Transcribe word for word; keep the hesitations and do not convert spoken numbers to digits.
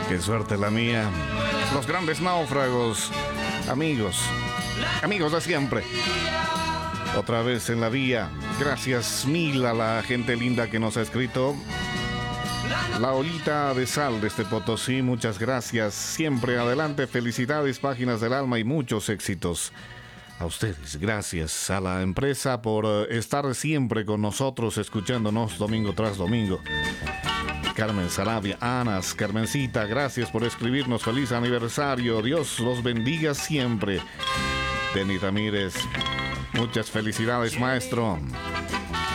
Qué suerte la mía. Los grandes náufragos. Amigos. Amigos de siempre. Otra vez en la vía. Gracias mil a la gente linda que nos ha escrito. La Ollita de Sal desde Potosí, muchas gracias. Siempre adelante, felicidades, Páginas del Alma y muchos éxitos. A ustedes, gracias a la empresa por estar siempre con nosotros, escuchándonos domingo tras domingo. Carmen Sarabia, Anas, Carmencita, gracias por escribirnos. Feliz aniversario, Dios los bendiga siempre. Denny Ramírez, muchas felicidades, maestro.